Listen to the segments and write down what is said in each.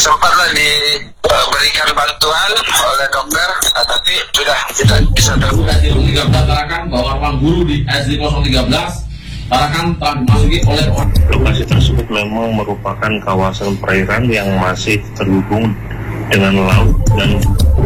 sempatlah diberikan bantuan oleh dokter, tapi sudah tidak bisa Sudah di 13 Tarakan bahwa ruang guru di SD 013 Tarakan telah dimasuki oleh lokasi tersebut memang merupakan kawasan perairan yang masih terhubung dengan laut dan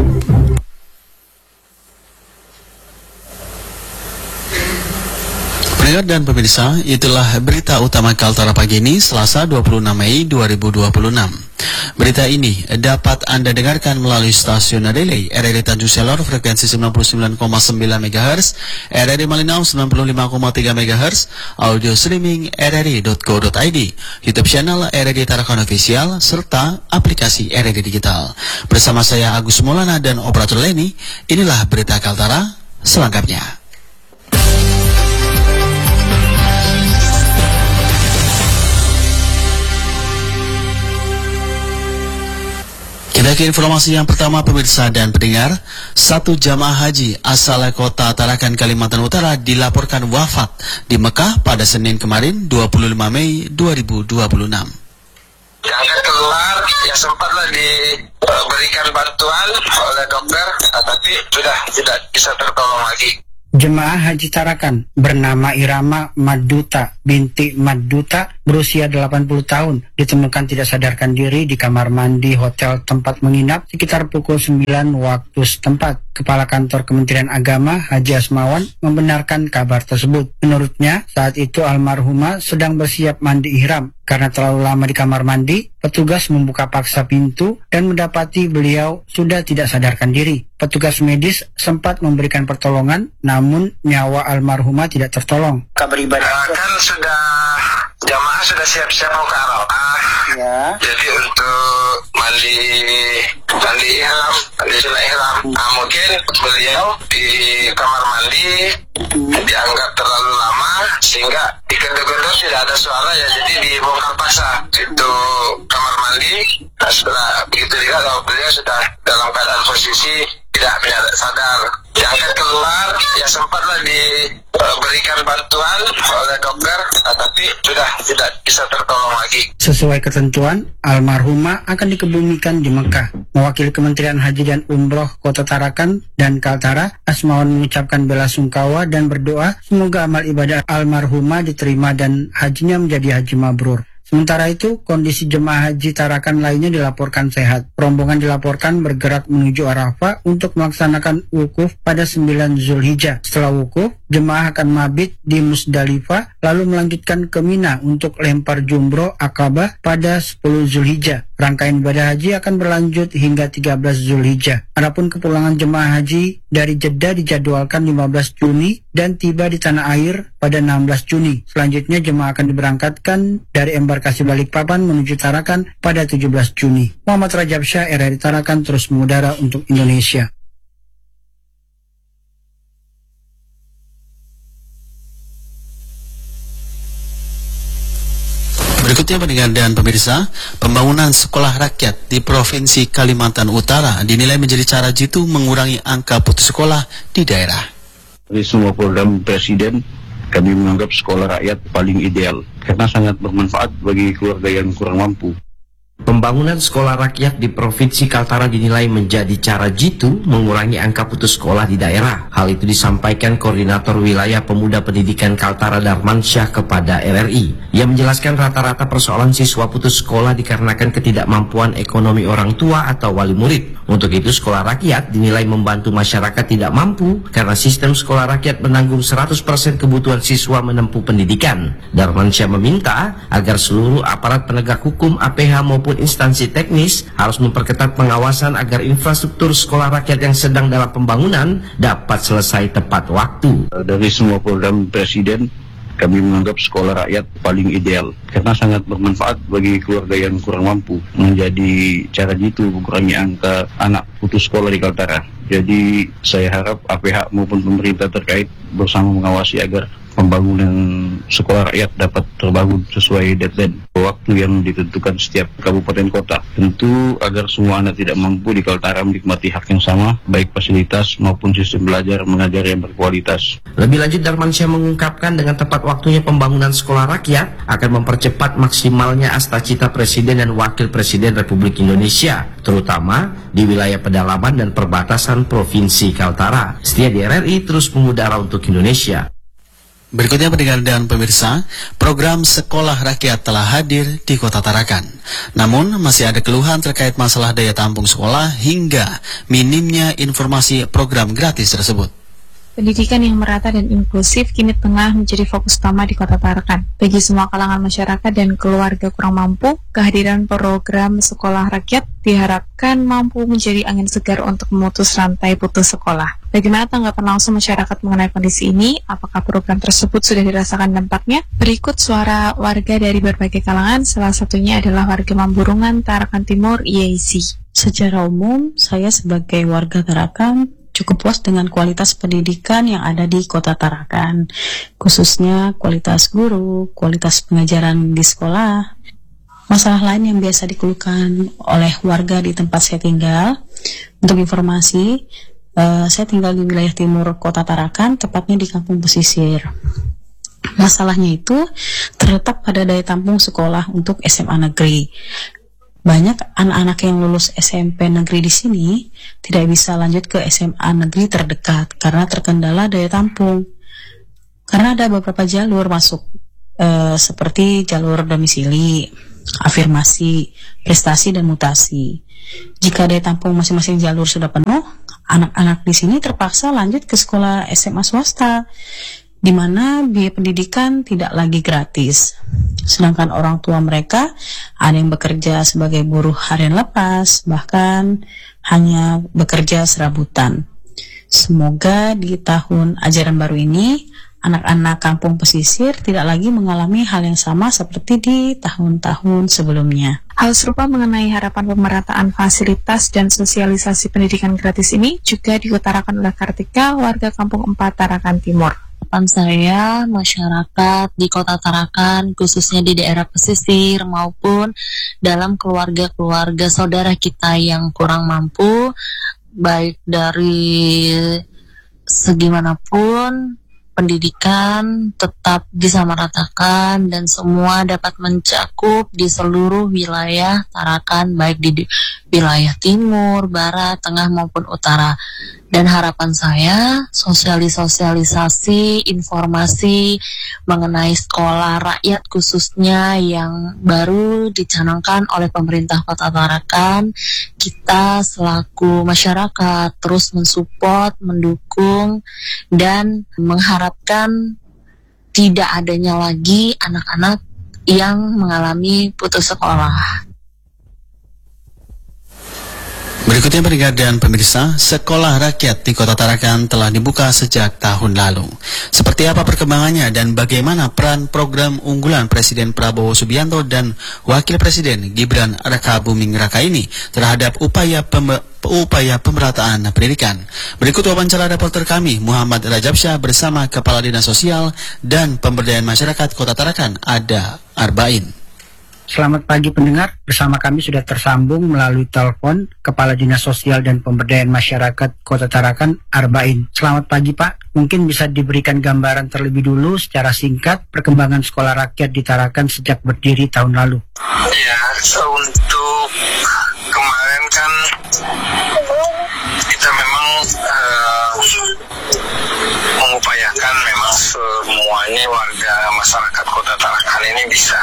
Pendengar dan pemirsa, itulah berita utama Kaltara pagi ini, Selasa 26 Mei 2026. Berita ini dapat Anda dengarkan melalui stasiun Relay RRI Tanjung Selor frekuensi 99,9 MHz, RRI Malinau 95,3 MHz, audio streaming rri.co.id, YouTube channel RRI Tarakan Official, serta aplikasi RRI Digital. Bersama saya Agus Maulana dan Operator Leni, inilah berita Kaltara selengkapnya. Kita ke informasi yang pertama, pemirsa dan pendengar. Satu jamaah haji asal kota Tarakan, Kalimantan Utara dilaporkan wafat di Mekah pada Senin kemarin 25 Mei 2026. Diangkat keluar, ya sempatlah diberikan bantuan oleh dokter, tapi sudah tidak bisa tertolong lagi. Jemaah Haji Tarakan bernama Irama Madduta binti Madduta berusia 80 tahun ditemukan tidak sadarkan diri di kamar mandi hotel tempat menginap sekitar pukul 9 waktu setempat. Kepala Kantor Kementerian Agama Haji Asmawan membenarkan kabar tersebut. Menurutnya, saat itu almarhumah sedang bersiap mandi ihram. Karena terlalu lama di kamar mandi, petugas membuka paksa pintu dan mendapati beliau sudah tidak sadarkan diri. Petugas medis sempat memberikan pertolongan, namun nyawa almarhumah tidak tertolong. Kabar ibadah kan jamaah sudah siap-siap mau ke Arafah. Ya. Jadi untuk mandi ihram, mandi sunah ihram. Nah, mungkin beliau di kamar mandi dianggap terlalu lama sehingga di gedung-gedung tidak ada suara, ya jadi dibongkar paksa itu kamar mandi. Nah, setelah begitu juga kalau beliau sudah dalam keadaan posisi tidak sadar, diangkat keluar, ya sempatlah diberikan bantuan oleh dokter, tapi sudah tidak bisa tertolong lagi. Sesuai ketentuan, almarhumah akan dikebumikan di Mekah. Mewakili Kementerian Haji dan Umroh Kota Tarakan dan Kaltara, Asmawan mengucapkan bela sungkawa dan berdoa semoga amal ibadah almarhumah diterima dan hajinya menjadi haji mabrur. Sementara itu, kondisi jemaah haji Tarakan lainnya dilaporkan sehat. Rombongan dilaporkan bergerak menuju Arafah untuk melaksanakan wukuf pada 9 Zulhijjah. Setelah wukuf, jemaah akan mabit di Musdalifah, lalu melanjutkan ke Mina untuk lempar jumroh Aqabah pada 10 Zulhijjah. Rangkaian ibadah haji akan berlanjut hingga 13 Zulhijjah. Adapun kepulangan jemaah haji dari Jeddah dijadwalkan 15 Juni dan tiba di tanah air pada 16 Juni. Selanjutnya jemaah akan diberangkatkan dari embarkasi Balikpapan menuju Tarakan pada 17 Juni. Muhammad Rajab Syah, RRI Tarakan, terus mengudara untuk Indonesia. Berikutnya, pendengar dan pemirsa, pembangunan sekolah rakyat di Provinsi Kalimantan Utara dinilai menjadi cara jitu mengurangi angka putus sekolah di daerah. Dari semua program Presiden, kami menganggap sekolah rakyat paling ideal karena sangat bermanfaat bagi keluarga yang kurang mampu. Pembangunan sekolah rakyat di Provinsi Kaltara dinilai menjadi cara jitu mengurangi angka putus sekolah di daerah. Hal itu disampaikan Koordinator Wilayah Pemuda Pendidikan Kaltara Darmansyah kepada RRI. Ia menjelaskan rata-rata persoalan siswa putus sekolah dikarenakan ketidakmampuan ekonomi orang tua atau wali murid. Untuk itu, sekolah rakyat dinilai membantu masyarakat tidak mampu karena sistem sekolah rakyat menanggung 100% kebutuhan siswa menempuh pendidikan. Darmansyah meminta agar seluruh aparat penegak hukum, APH maupun instansi teknis harus memperketat pengawasan agar infrastruktur sekolah rakyat yang sedang dalam pembangunan dapat selesai tepat waktu. Dari semua program Presiden, kami menganggap sekolah rakyat paling ideal karena sangat bermanfaat bagi keluarga yang kurang mampu, menjadi cara jitu mengurangi angka anak putus sekolah di Kaltara. Jadi saya harap APH maupun pemerintah terkait bersama mengawasi agar pembangunan sekolah rakyat dapat terbangun sesuai deadline waktu yang ditentukan setiap kabupaten kota. Tentu agar semua anak tidak mampu di Kaltara menikmati hak yang sama, baik fasilitas maupun sistem belajar mengajar yang berkualitas. Lebih lanjut, Darmansyah mengungkapkan dengan tepat waktunya pembangunan sekolah rakyat akan mempercepat maksimalnya cita Presiden dan Wakil Presiden Republik Indonesia, terutama di wilayah pedalaman dan perbatasan Provinsi Kaltara. Setia di RRI terus mengudara untuk Indonesia. Berikutnya pendengar dan pemirsa, program sekolah rakyat telah hadir di Kota Tarakan. Namun masih ada keluhan terkait masalah daya tampung sekolah hingga minimnya informasi program gratis tersebut. Pendidikan yang merata dan inklusif kini tengah menjadi fokus utama di Kota Tarakan. Bagi semua kalangan masyarakat dan keluarga kurang mampu, kehadiran program sekolah rakyat diharapkan mampu menjadi angin segar untuk memutus rantai putus sekolah. Bagaimana tanggapan langsung masyarakat mengenai kondisi ini? Apakah program tersebut sudah dirasakan dampaknya? Berikut suara warga dari berbagai kalangan, salah satunya adalah warga Mamburungan, Tarakan Timur, IAC. Secara umum, saya sebagai warga Tarakan cukup puas dengan kualitas pendidikan yang ada di Kota Tarakan, khususnya kualitas guru, kualitas pengajaran di sekolah. Masalah lain yang biasa dikeluhkan oleh warga di tempat saya tinggal, untuk informasi, saya tinggal di wilayah timur Kota Tarakan, tepatnya di Kampung Pesisir. Masalahnya itu terletak pada daya tampung sekolah untuk SMA negeri. Banyak anak-anak yang lulus SMP negeri di sini tidak bisa lanjut ke SMA negeri terdekat karena terkendala daya tampung. Karena ada beberapa jalur masuk seperti jalur domisili, afirmasi, prestasi, dan mutasi. Jika daya tampung masing-masing jalur sudah penuh, anak-anak di sini terpaksa lanjut ke sekolah SMA swasta, di mana biaya pendidikan tidak lagi gratis. Sedangkan orang tua mereka ada yang bekerja sebagai buruh harian lepas, bahkan hanya bekerja serabutan. Semoga di tahun ajaran baru ini, anak-anak Kampung Pesisir tidak lagi mengalami hal yang sama seperti di tahun-tahun sebelumnya. Hal serupa mengenai harapan pemerataan fasilitas dan sosialisasi pendidikan gratis ini juga diutarakan oleh Kartika, warga Kampung 4 Tarakan Timur. Harapan saya, masyarakat di Kota Tarakan, khususnya di daerah pesisir maupun dalam keluarga-keluarga saudara kita yang kurang mampu, baik dari segi manapun, pendidikan tetap disamaratakan dan semua dapat mencakup di seluruh wilayah Tarakan, baik di wilayah timur, barat, tengah maupun utara. Dan harapan saya, sosialisasi, informasi mengenai sekolah rakyat khususnya yang baru dicanangkan oleh pemerintah Kota Tarakan, kita selaku masyarakat terus mensupport, mendukung, dan mengharapkan tidak adanya lagi anak-anak yang mengalami putus sekolah. Berikutnya pendengar dan pemirsa, sekolah rakyat di Kota Tarakan telah dibuka sejak tahun lalu. Seperti apa perkembangannya dan bagaimana peran program unggulan Presiden Prabowo Subianto dan Wakil Presiden Gibran Rakabuming Raka ini terhadap upaya pemerataan pendidikan. Berikut wawancara reporter kami Muhammad Rajabsyah bersama Kepala Dinas Sosial dan Pemberdayaan Masyarakat Kota Tarakan, Ada Arbain. Selamat pagi pendengar, bersama kami sudah tersambung melalui telepon Kepala Dinas Sosial dan Pemberdayaan Masyarakat Kota Tarakan, Arbain. Selamat pagi Pak, mungkin bisa diberikan gambaran terlebih dulu secara singkat perkembangan sekolah rakyat di Tarakan sejak berdiri tahun lalu. Ya, untuk kemarin kan kita memang mengupayakan memang semuanya warga masyarakat Kota Tarakan ini bisa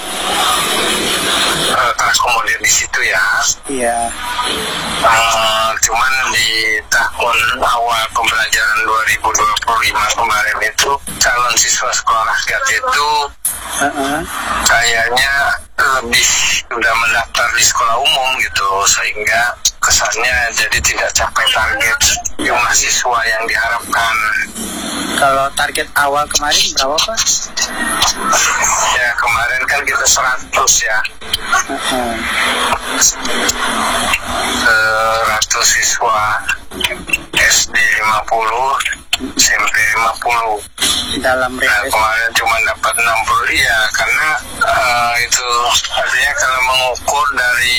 terakomodir di situ ya. Iya. Cuman di tahun awal pembelajaran 2025 kemarin itu calon siswa sekolah rakyat itu kayaknya lebih sudah mendaftar di sekolah umum gitu, sehingga kesannya jadi tidak capai target jumlah siswa yang diharapkan. Kalau target awal kemarin berapa Pak? Ya kemarin kan kita 100 ya. 100 siswa. SD 50, SMP 50. Dalam Kemarin cuma dapat 60 ya, karena itu artinya kalau mengukur dari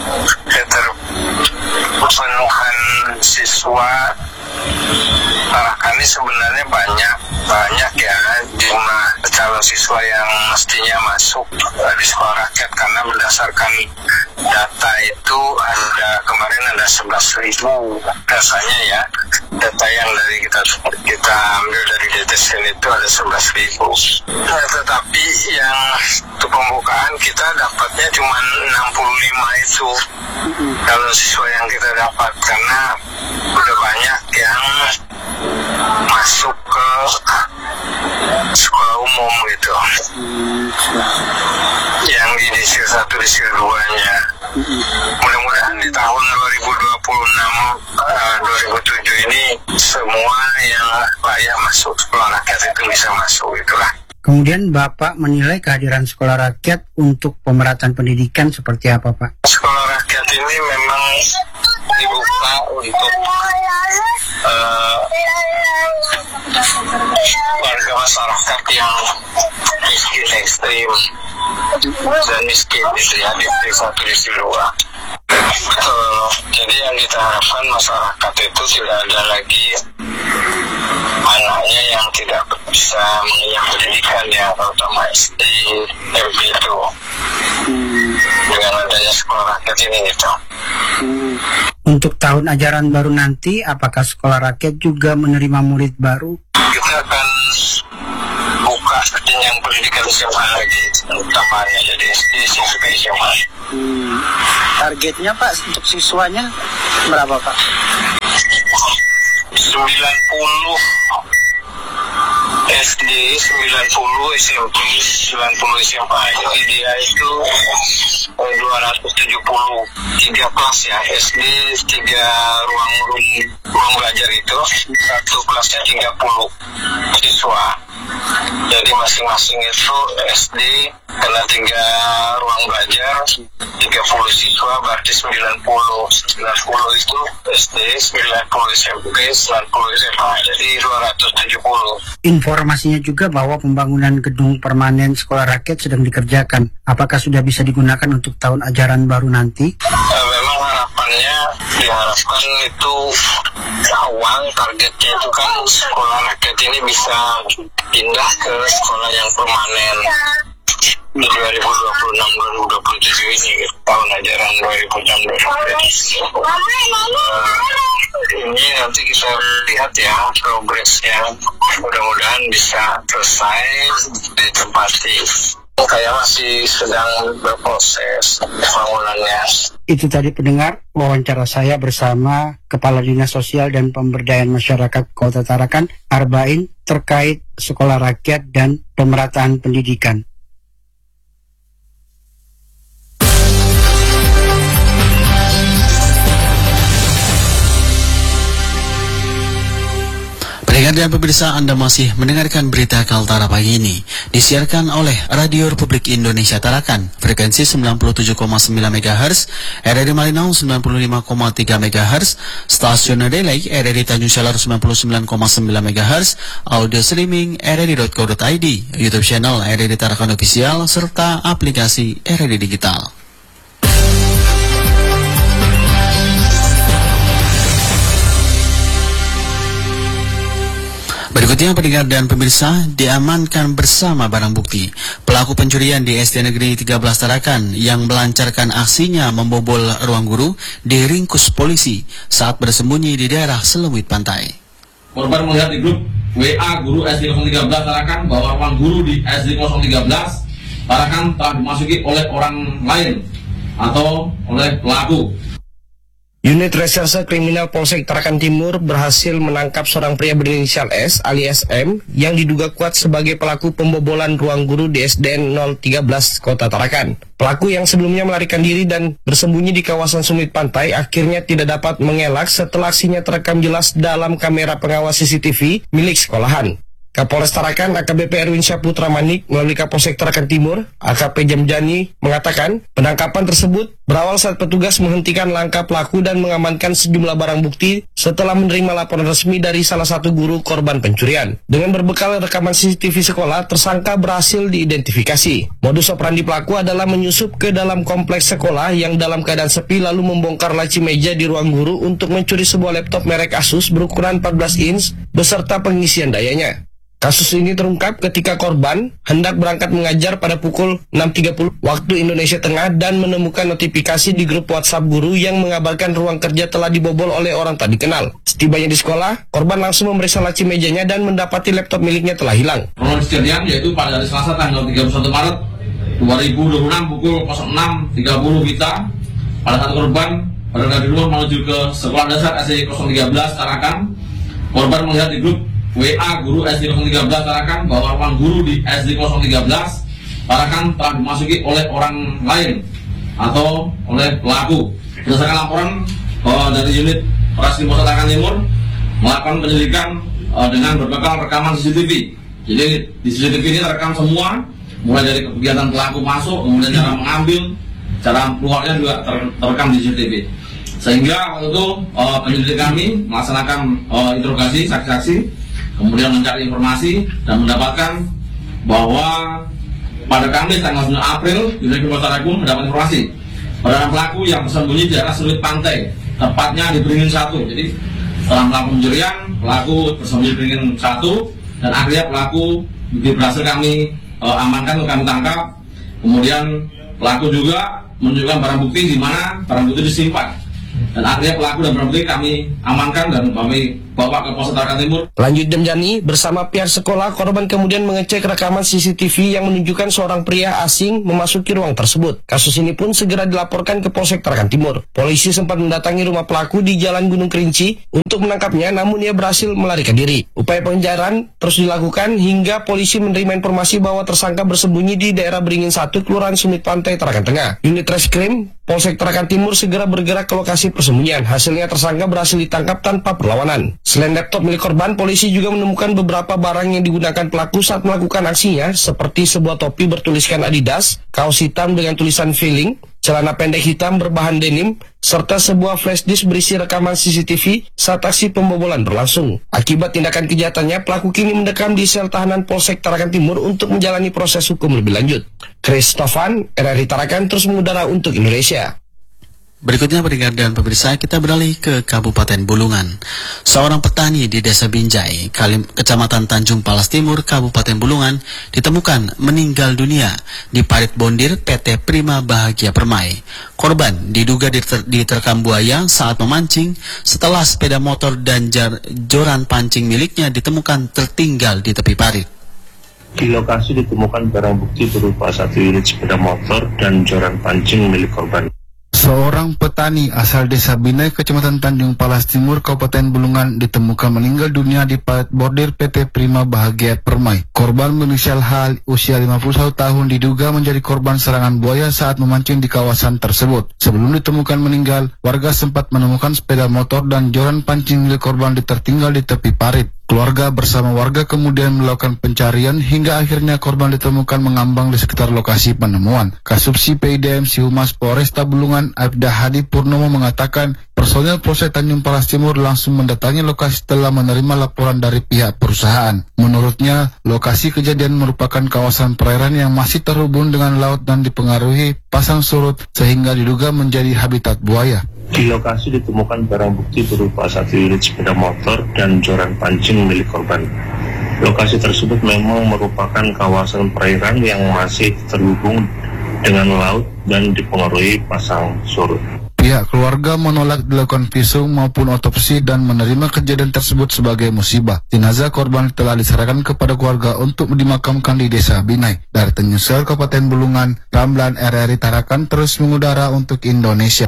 keterpenuhan siswa Tarakan ini sebenarnya banyak ya jumlah calon siswa yang mestinya masuk di sekolah rakyat, karena berdasarkan data itu kemarin ada 11.000 dasarnya ya, data yang dari kita ambil dari DTSN itu ada 11.000. Nah, tetapi yang untuk pembukaan kita dapatnya cuma 65 itu calon siswa yang kita dapat, karena udah banyak yang masuk ke sekolah umum gitu, yang di disil 1, disil 2-nya. Mudah-mudahan di tahun 2026-2007 ini semua yang layak masuk sekolah rakyat itu bisa masuk, itulah. Kemudian Bapak menilai kehadiran sekolah rakyat untuk pemerataan pendidikan seperti apa, Pak? Sekolah rakyat ini memang dibuka untuk warga masyarakat yang miskin ekstrim dan miskin gitu ya, di 1, di 2. Jadi yang kita harapkan masyarakat itu tidak ada lagi anaknya yang tidak bisa mengenyam pendidikan ya, terutama SD, MP itu. Dengan adanya sekolah rakyat ini gitu. Untuk tahun ajaran baru nanti, apakah sekolah rakyat juga menerima murid baru? Kita akan buka jenjang pendidikan SMA lagi, utamanya jadi SD, SMP, SMA. Targetnya Pak untuk siswanya berapa Pak? 90 SD, 90 SMP, 90 SMA. Jadi dia itu 270, 3 kelas ya. SD 3 ruang belajar itu, 1 kelasnya 30 siswa. Jadi masing-masing itu SD karena 3 ruang belajar 30 siswa, berarti 90 itu SD, 90 SMP, 90 SMA, jadi 270. Informasinya juga bahwa pembangunan gedung permanen sekolah rakyat sedang dikerjakan. Apakah sudah bisa digunakan untuk tahun ajaran baru nanti? Memang harapannya diharapkan itu awal targetnya itu kan sekolah rakyat ini bisa pindah ke sekolah yang permanen di 2026-2027 ini, tahun ajaran 2026-2027. Ini nanti kita lihat ya progresnya, mudah-mudahan bisa selesai ditempati. Kayak masih sedang berproses pembangunannya. Itu tadi pendengar wawancara saya bersama Kepala Dinas Sosial dan Pemberdayaan Masyarakat Kota Tarakan, Arbain, terkait sekolah rakyat dan pemerataan pendidikan. Pendengar dan pemirsa, Anda masih mendengarkan berita Kaltara pagi ini, disiarkan oleh Radio Republik Indonesia Tarakan, frekuensi 97,9 MHz, RRI Malinau 95,3 MHz, stasiun Delay RRI Tanjung Selor 99,9 MHz, audio streaming rri.co.id, YouTube channel RRI Tarakan Official, serta aplikasi RRI Digital. Berikutnya pendengar dan pemirsa, diamankan bersama barang bukti pelaku pencurian di SD Negeri 13 Tarakan yang melancarkan aksinya membobol ruang guru diringkus polisi saat bersembunyi di daerah Selemit Pantai. Korban melihat di grup WA guru SD 013 Tarakan bahwa ruang guru di SD 013 Tarakan telah dimasuki oleh orang lain atau oleh pelaku. Unit Reserse Kriminal Polsek Tarakan Timur berhasil menangkap seorang pria berinisial S alias M yang diduga kuat sebagai pelaku pembobolan ruang guru di SDN 013 Kota Tarakan. Pelaku yang sebelumnya melarikan diri dan bersembunyi di kawasan Sumit Pantai akhirnya tidak dapat mengelak setelah aksinya terekam jelas dalam kamera pengawas CCTV milik sekolahan. Kapolres Tarakan AKBP Erwin Syahputra Manik melalui Kapolsek Tarakan Timur AKP Jamjani mengatakan penangkapan tersebut berawal saat petugas menghentikan langkah pelaku dan mengamankan sejumlah barang bukti setelah menerima laporan resmi dari salah satu guru korban pencurian. Dengan berbekal rekaman CCTV sekolah, tersangka berhasil diidentifikasi. Modus operandi pelaku adalah menyusup ke dalam kompleks sekolah yang dalam keadaan sepi lalu membongkar laci meja di ruang guru untuk mencuri sebuah laptop merek Asus berukuran 14 inch beserta pengisian dayanya. Kasus ini terungkap ketika korban hendak berangkat mengajar pada pukul 6.30 waktu Indonesia Tengah dan menemukan notifikasi di grup WhatsApp guru yang mengabarkan ruang kerja telah dibobol oleh orang tak dikenal. Setibanya di sekolah, korban langsung memeriksa laci mejanya dan mendapati laptop miliknya telah hilang. Kronologis kejadian yaitu pada hari Selasa tanggal 31 Maret 2026 pukul 06.30 WITA, pada saat korban berada di rumah menuju ke sekolah dasar SD 013 Tarakan, korban melihat di grup WA guru SD 013 Tarakan bahwa ruang guru di SD 013 Tarakan telah dimasuki oleh orang lain atau oleh pelaku. Berdasarkan laporan dari unit Operasi Polsek Tarakan Timur melakukan penyelidikan dengan berbekal rekaman CCTV. Jadi di CCTV ini terekam semua, mulai dari kegiatan pelaku masuk, kemudian cara mengambil, cara keluarnya juga terekam di CCTV. Sehingga waktu itu penyelidik kami melaksanakan interogasi saksi-saksi, kemudian mencari informasi dan mendapatkan bahwa pada Kamis tanggal 9 April unit Polsek Tarakan mendapat informasi pada pelaku yang bersembunyi di daerah Sulit Pantai, tepatnya di Beringin 1. Jadi setelah melakukan pencurian, pelaku bersembunyi di Beringin 1 dan akhirnya pelaku berhasil kami amankan atau kami tangkap. Kemudian pelaku juga menunjukkan barang bukti di mana barang bukti disimpan. Dan akhirnya pelaku dan barang bukti kami amankan dan kami bawa ke Polsek Tarakan Timur. Lanjut Demjani, bersama pihak sekolah, korban kemudian mengecek rekaman CCTV yang menunjukkan seorang pria asing memasuki ruang tersebut. Kasus ini pun segera dilaporkan ke Polsek Tarakan Timur. Polisi sempat mendatangi rumah pelaku di Jalan Gunung Kerinci untuk menangkapnya, namun ia berhasil melarikan diri. Upaya pengejaran terus dilakukan hingga polisi menerima informasi bahwa tersangka bersembunyi di daerah Beringin 1, Kelurahan Sulit Pantai, Tarakan Tengah. Unit Reskrim Polsek Tarakan Timur segera bergerak ke lokasi persembunyian. Hasilnya tersangka berhasil ditangkap tanpa perlawanan. Selain laptop milik korban, polisi juga menemukan beberapa barang yang digunakan pelaku saat melakukan aksinya, seperti sebuah topi bertuliskan Adidas, kaos hitam dengan tulisan Feeling, celana pendek hitam berbahan denim, serta sebuah flash disk berisi rekaman CCTV saat aksi pembobolan berlangsung. Akibat tindakan kejahatannya, pelaku kini mendekam di sel tahanan Polsek Tarakan Timur untuk menjalani proses hukum lebih lanjut. Christofan, RRI Tarakan terus mengudara untuk Indonesia. Berikutnya pendengar dan pemirsa, kita beralih ke Kabupaten Bulungan. Seorang petani di Desa Binjai, Kecamatan Tanjung Palas Timur, Kabupaten Bulungan, ditemukan meninggal dunia di parit bondir PT Prima Bahagia Permai. Korban diduga diterkam buaya saat memancing setelah sepeda motor dan joran pancing miliknya ditemukan tertinggal di tepi parit. Di lokasi ditemukan barang bukti berupa 1 unit sepeda motor dan joran pancing milik korban. Seorang petani asal Desa Binjai, Kecamatan Tanjung Palas Timur, Kabupaten Bulungan, ditemukan meninggal dunia di parit bordir PT Prima Bahagia Permai. Korban berinisial H, usia 51 tahun, diduga menjadi korban serangan buaya saat memancing di kawasan tersebut. Sebelum ditemukan meninggal, warga sempat menemukan sepeda motor dan joran pancing milik korban tertinggal di tepi parit. Keluarga bersama warga kemudian melakukan pencarian hingga akhirnya korban ditemukan mengambang di sekitar lokasi penemuan. Kasubsi PIDM Humas Polresta Bulungan, Aibda Hadi Purnomo, mengatakan personel Polsek Tanjung Palas Timur langsung mendatangi lokasi setelah menerima laporan dari pihak perusahaan. Menurutnya, lokasi kejadian merupakan kawasan perairan yang masih terhubung dengan laut dan dipengaruhi pasang surut sehingga diduga menjadi habitat buaya. Di lokasi ditemukan barang bukti berupa 1 unit sepeda motor dan joran pancing milik korban. Lokasi tersebut memang merupakan kawasan perairan yang masih terhubung dengan laut dan dipengaruhi pasang surut. Pihak keluarga menolak dilakukan visum maupun otopsi dan menerima kejadian tersebut sebagai musibah. Jenazah korban telah diserahkan kepada keluarga untuk dimakamkan di Desa Binjai. Dari Tanjung Sel, Kabupaten Bulungan, Ramlan, RRI Tarakan terus mengudara untuk Indonesia.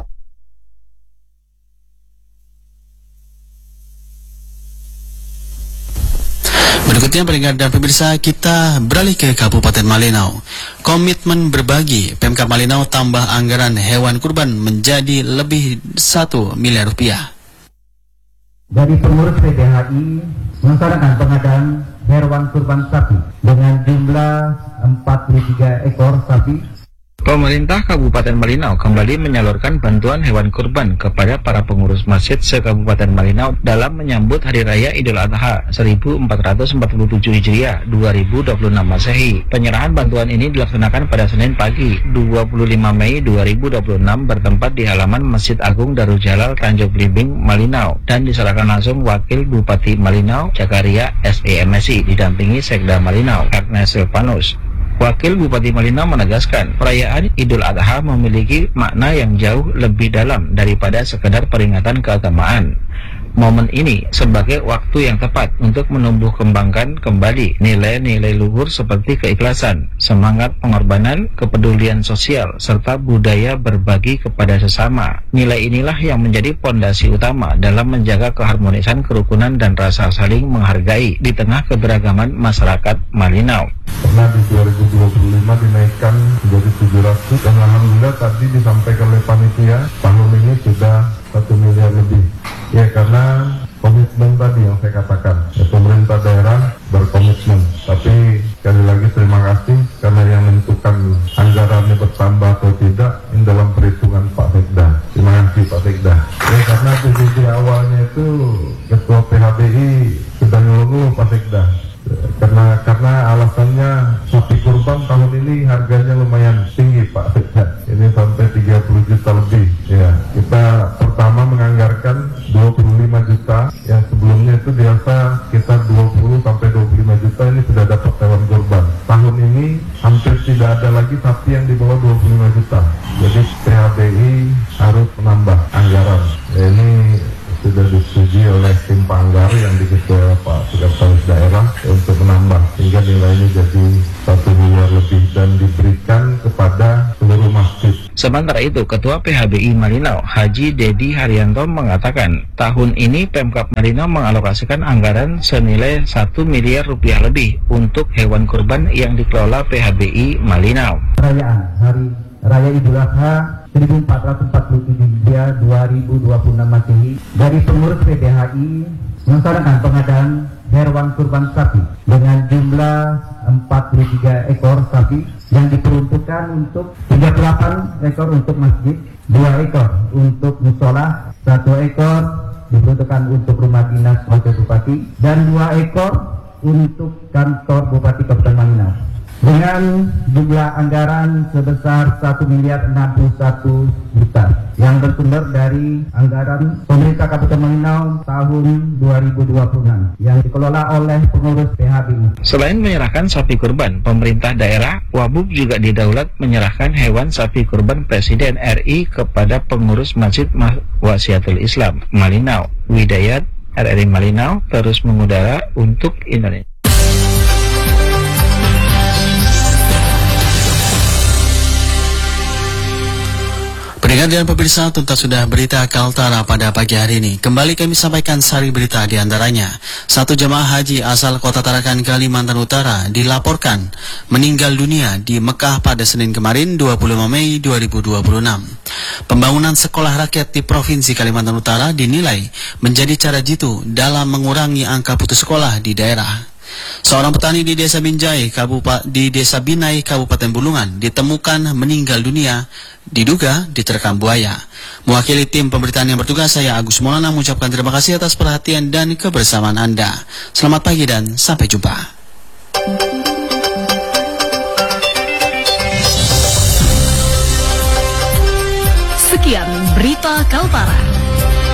Berikutnya pendengar dan pemirsa, kita beralih ke Kabupaten Malinau. Komitmen berbagi, Pemkab Malinau tambah anggaran hewan kurban menjadi lebih 1 miliar rupiah. Dari pengurus PDHI melaksanakan pengadaan hewan kurban sapi dengan jumlah 43 ekor sapi Pemerintah Kabupaten Malinau kembali menyalurkan bantuan hewan kurban kepada para pengurus masjid se-Kabupaten Malinau dalam menyambut Hari Raya Idul Adha 1447 Hijriah 2026 Masehi. Penyerahan bantuan ini dilaksanakan pada Senin pagi 25 Mei 2026 bertempat di halaman Masjid Agung Darul Jalal Tanjung Belimbing, Malinau, dan diserahkan langsung Wakil Bupati Malinau Zakaria SEMSI didampingi Sekda Malinau Ernest Silvanus. Wakil Bupati Malinau menegaskan, perayaan Idul Adha memiliki makna yang jauh lebih dalam daripada sekedar peringatan keagamaan. Momen ini sebagai waktu yang tepat untuk menumbuh kembangkan kembali nilai-nilai luhur seperti keikhlasan, semangat pengorbanan, kepedulian sosial, serta budaya berbagi kepada sesama. Nilai inilah yang menjadi pondasi utama dalam menjaga keharmonisan, kerukunan, dan rasa saling menghargai di tengah keberagaman masyarakat Malinau. Pernah di 2025 dinaikkan menjadi 700 dan alhamdulillah tadi disampaikan oleh panitia tahun ini sudah 1 miliar lebih. Ya, karena komitmen tadi yang saya katakan, ya, pemerintah daerah berkomitmen. Tapi sekali lagi terima kasih karena yang menentukan anggarannya bertambah atau tidak ini dalam perhitungan Pak Sekda. Terima kasih Pak Sekda. Ya, karena di awalnya itu Ketua PHBI sudah ngeluh Pak Sekda. Karena alasannya sapi kurban tahun ini harganya lumayan tinggi Pak Sekda. Ini sampai 30 juta lebih. Ya, kita pertama menganggarkan 25 juta, yang sebelumnya itu biasa sekitar 20 sampai 25 juta ini sudah dapat hewan kurban. Tahun ini hampir tidak ada lagi sapi yang di bawah 25 juta. Jadi PHBI harus menambah anggaran. Ya, ini sudah disetujui oleh tim Panggar yang diketuai Pak Sekretaris Daerah untuk menambah sehingga nilainya jadi 1 miliar lebih dan diberikan kepada seluruh masjid. Sementara itu, Ketua PHBI Malinau, Haji Dedi Haryanto mengatakan, tahun ini Pemkab Malinau mengalokasikan anggaran senilai 1 miliar rupiah lebih untuk hewan kurban yang dikelola PHBI Malinau. Perayaan Hari Raya Idul Adha 1447 Hijriah 2026 Masehi dari pengurus PPHI melaksanakan pengadaan hewan kurban sapi dengan jumlah 43 ekor sapi yang diperuntukkan untuk 38 ekor untuk masjid, 2 ekor untuk musola, 1 ekor diperuntukkan untuk rumah dinas wakil bupati, dan 2 ekor untuk kantor Bupati Kabupaten Malinau. Dengan jumlah anggaran sebesar 1 miliar 61 juta yang bersumber dari anggaran pemerintah Kabupaten Malinau tahun 2026 yang dikelola oleh pengurus PHBI. Selain menyerahkan sapi kurban, pemerintah daerah Wabub juga didaulat menyerahkan hewan sapi kurban Presiden RI kepada pengurus Masjid Wasiatul Islam Malinau. Widayat RRI Malinau terus mengudara untuk Indonesia. Pendengar dan pemirsa, tuntas sudah berita Kaltara pada pagi hari ini. Kembali kami sampaikan sari berita di antaranya. 1 jemaah haji asal Kota Tarakan, Kalimantan Utara dilaporkan meninggal dunia di Mekah pada Senin kemarin 25 Mei 2026. Pembangunan sekolah rakyat di Provinsi Kalimantan Utara dinilai menjadi cara jitu dalam mengurangi angka putus sekolah di daerah. Seorang petani di Desa Binjai, Desa Binai, Kabupaten Bulungan ditemukan meninggal dunia diduga diterkam buaya. Mewakili tim pemberitaan yang bertugas, saya Agus Maulana mengucapkan terima kasih atas perhatian dan kebersamaan Anda. Selamat pagi dan sampai jumpa. Sekian berita Kaltara.